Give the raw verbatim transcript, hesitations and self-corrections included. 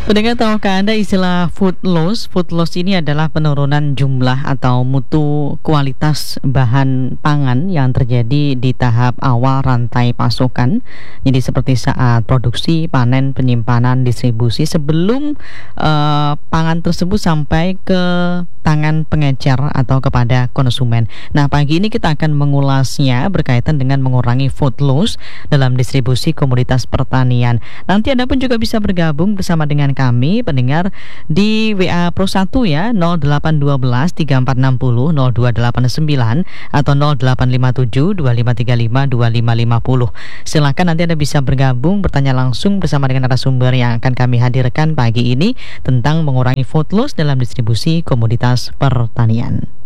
Pendengar, tahukah Anda istilah food loss? Food loss ini adalah penurunan jumlah atau mutu kualitas bahan pangan yang terjadi di tahap awal rantai pasokan. Jadi seperti saat produksi, panen, penyimpanan, distribusi sebelum eh, pangan tersebut sampai ke tangan pengecer atau kepada konsumen. Nah, pagi ini kita akan mengulasnya berkaitan dengan mengurangi food loss dalam distribusi komoditas pertanian. Nanti Anda pun juga bisa bergabung bersama dengan kami pendengar di W A Pro satu ya, nol delapan satu dua tiga empat enam nol nol dua delapan sembilan atau nol delapan lima tujuh dua lima tiga lima dua lima lima nol. Silakan nanti Anda bisa bergabung bertanya langsung bersama dengan narasumber yang akan kami hadirkan pagi ini tentang mengurangi food loss dalam distribusi komoditas pertanian.